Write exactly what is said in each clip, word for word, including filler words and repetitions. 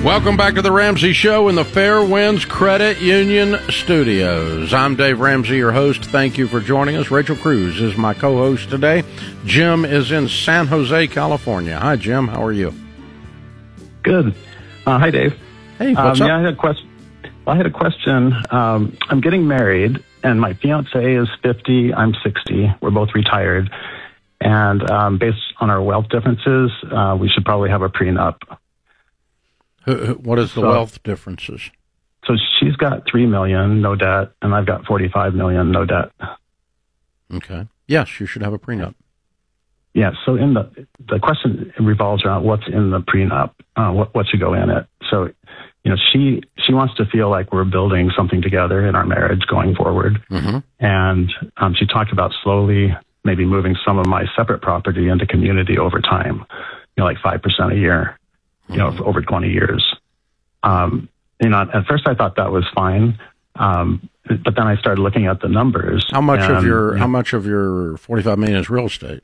Welcome back to the Ramsey Show in the Fairwinds Credit Union Studios. I'm Dave Ramsey, your host. Thank you for joining us. Rachel Cruz is my co-host today. Jim is in San Jose, California. Hi, Jim. How are you? Good. Uh, hi, Dave. Hey, what's um, up? Yeah, I had a question. I had a question. Um, I'm getting married, and my fiance is fifty. I'm sixty. We're both retired. And um, based on our wealth differences, uh, we should probably have a prenup. What is the so, wealth differences? So she's got three million, no debt, and I've got forty-five million, no debt. Okay. Yes, you should have a prenup. Yeah. So in the the question revolves around what's in the prenup, uh, what what should go in it. So, you know, she she wants to feel like we're building something together in our marriage going forward, mm-hmm. and um, she talked about slowly maybe moving some of my separate property into community over time, you know, like five percent a year. You know, for over twenty years. Um, you know, at first I thought that was fine, um, but then I started looking at the numbers. How much and, of your you know, How much of your forty-five million is real estate?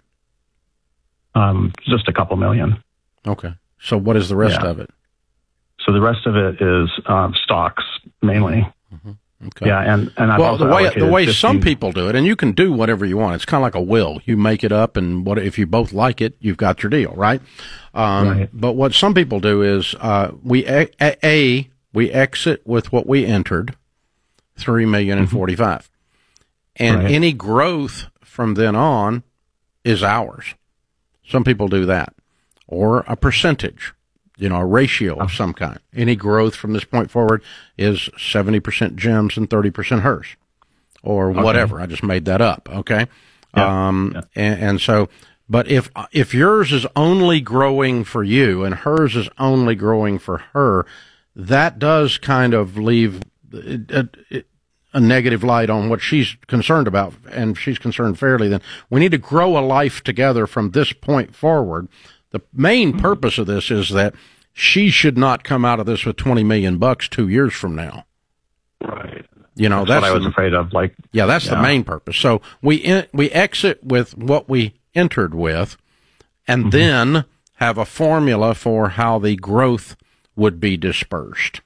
Um, just a couple million. Okay. So what is the rest yeah. of it? So the rest of it is um, stocks mainly. Mm-hmm. Okay. Yeah, and and I've well, also the way the way fifteen some people do it, and you can do whatever you want. It's kind of like a will. You make it up, and what if you both like it, you've got your deal, right? Um, right. But what some people do is uh, we a, a we exit with what we entered, three million and forty five, and right. any growth from then on is ours. Some people do that, or a percentage. You know, a ratio of some kind. Any growth from this point forward is seventy percent Jim's and thirty percent hers, or okay. whatever. I just made that up, okay? Yeah. Um, yeah. And, and so, but if if yours is only growing for you and hers is only growing for her, that does kind of leave a, a, a negative light on what she's concerned about, and she's concerned fairly. Then we need to grow a life together from this point forward. The main purpose of this is that she should not come out of this with twenty million bucks two years from now. Right. You know, that's, that's what I was the, afraid of. Like, yeah, that's yeah. the main purpose. So we in, we exit with what we entered with, and mm-hmm. then have a formula for how the growth would be dispersed.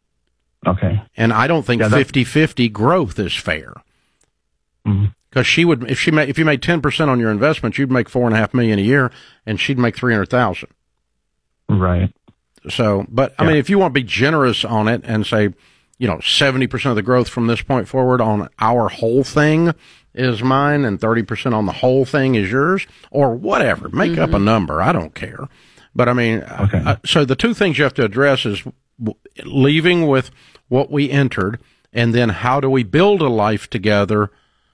Okay. And I don't think fifty-fifty yeah, growth is fair. Mm-hmm. Because she would, if she made, if you made ten percent on your investment, you'd make four and a half million a year, and she'd make three hundred thousand. Right. So, but I yeah. mean, if you want to be generous on it and say, you know, seventy percent of the growth from this point forward on our whole thing is mine, and thirty percent on the whole thing is yours, or whatever, make mm-hmm. up a number. I don't care. But I mean, okay. uh, so the two things you have to address is w- leaving with what we entered, and then how do we build a life together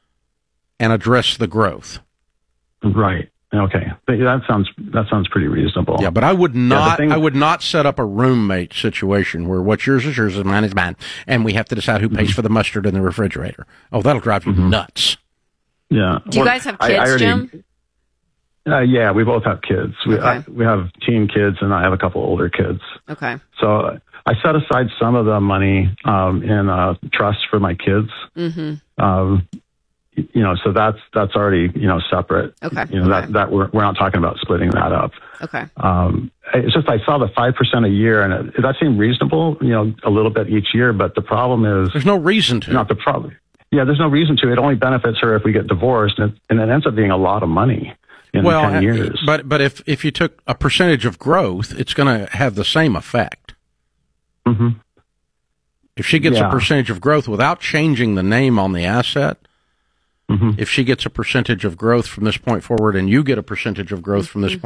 and address the growth. Right. Okay. That sounds that sounds pretty reasonable. Yeah, but I would not yeah, thing, I would not set up a roommate situation where what's yours is yours and mine is mine, and we have to decide who pays mm-hmm. for the mustard in the refrigerator. Oh, that'll drive you mm-hmm. nuts. Yeah. Do you well, guys have kids, I, I already, Jim? Uh, yeah, we both have kids. We okay. I, we have teen kids, and I have a couple older kids. Okay. So I set aside some of the money um, in a trust for my kids. Mm-hmm. Um, You know, so that's that's already you know separate. Okay. You know okay. that that we're we're not talking about splitting that up. Okay. Um, it's just I saw the five percent a year, and it, that seemed reasonable. You know, a little bit each year, but the problem is there's no reason to. Not the problem. Yeah, there's no reason to. It only benefits her if we get divorced, and it, and it ends up being a lot of money in well, ten years. But but if if you took a percentage of growth, it's going to have the same effect. Mm-hmm. If she gets yeah. a percentage of growth without changing the name on the asset. Mm-hmm. If she gets a percentage of growth from this point forward and you get a percentage of growth from this